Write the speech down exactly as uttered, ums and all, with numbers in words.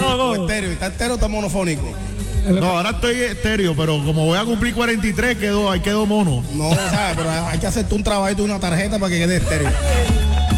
¿Cómo, O cómo? estéreo. ¿Está estéreo o está monofónico? No, ahora estoy estéreo, pero como voy a cumplir cuarenta y tres, quedó, ahí quedó mono. No, ¿sabes? Pero hay que hacerte un trabajito de una tarjeta para que quede estéreo.